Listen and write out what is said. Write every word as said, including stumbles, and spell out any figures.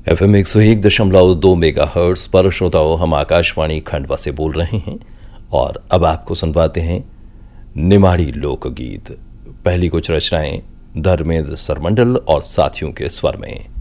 F M एक सौ एक दशमलव दो मेगा हर्ट्स पर श्रोताओं, हम आकाशवाणी खंडवा से बोल रहे हैं और अब आपको सुनवाते हैं निमाड़ी लोकगीत। पहली कुछ रचनाएं धर्मेंद्र सरमंडल और साथियों के स्वर में।